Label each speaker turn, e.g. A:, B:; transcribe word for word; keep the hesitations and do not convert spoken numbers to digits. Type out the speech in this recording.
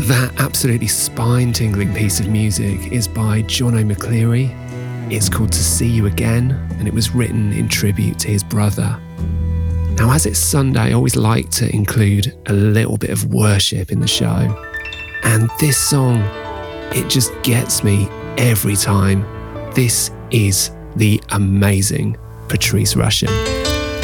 A: That absolutely spine-tingling piece of music is by Jono McCleary. It's called To See You Again, and it was written in tribute to his brother. Now, as it's Sunday, I always like to include a little bit of worship in the show. And this song, it just gets me every time. This is the amazing Patrice Rushen.